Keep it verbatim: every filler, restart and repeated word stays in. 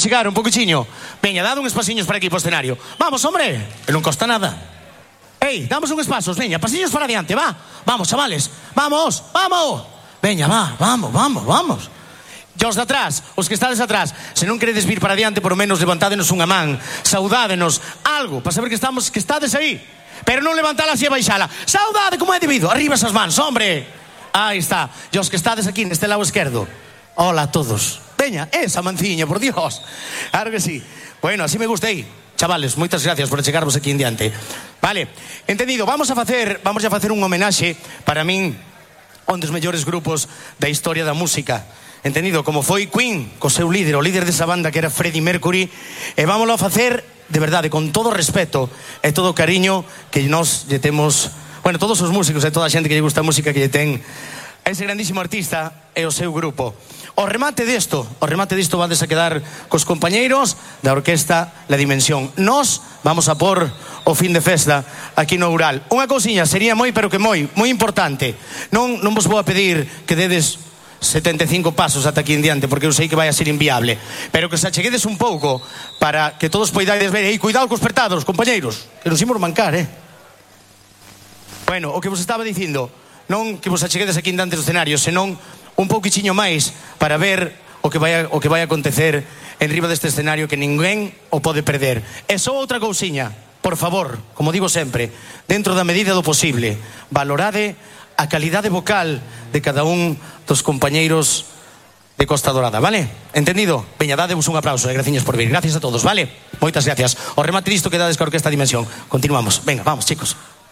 chegar un poquinho. Veña, dade uns pasiños para aquí, para o escenario. Vamos, hombre, que non costa nada. Ei, damos uns pasos, veña, pasiños para adiante, va. Vamos, chavales, vamos, vamos. Veña, va, vamos, vamos, vamos. E os de atrás, os que estades atrás, se non queredes vir para adiante, por lo menos levantádenos unha man, saudádenos, algo, para saber que estamos, que estades aí. Pero non levantala así e baixala. Saudade como é debido. Arriba esas mans, hombre. Aí está. E os que estades aquí neste lado esquerdo. Hola a todos. Veña, esa manciña, por Dios. Claro que sí. Bueno, así me gustei. Chavales, moitas gracias por chegarvos aquí en diante. Vale, entendido. Vamos a facer, vamos a facer un homenaxe para min un dos mellores grupos da historia da música. Entendido, como foi Queen, co seu líder, o líder desa banda que era Freddie Mercury, e vámoslo a facer, de verdade, con todo respeto e todo o cariño que nós lle temos, bueno, todos os músicos e toda a xente que lle gusta a música que lle ten a ese grandísimo artista e o seu grupo. O remate disto, o remate disto vades a quedar cos compañeiros da orquesta La Dimensión. Nós vamos a por o fin de festa aquí no Ural. Unha cousiña, sería moi, pero que moi, moi importante. Non, non vos vou a pedir que dedes setenta e cinco pasos ata aquí en diante, porque eu sei que vai a ser inviable, pero que se acheguedes un pouco para que todos poidades ver. E cuidado cos pertados, compañeiros, que nos imos mancar, eh? Bueno, o que vos estaba dicindo, non que vos acheguedes aquí en diante do escenario, senón un pouquichiño máis para ver o que vai a, o que vai a acontecer en riba deste escenario, que ninguén o pode perder. E só outra cousiña, por favor, como digo sempre, dentro da medida do posible, valorade a calidade vocal de cada un dos compañeiros de Costa Dorada, vale? Entendido? Veña, dadevos un aplauso e graciñas por vir. Gracias a todos, vale? Moitas gracias. O remate disto quedades ca Orquesta Dimensión. Continuamos. Venga, vamos, chicos.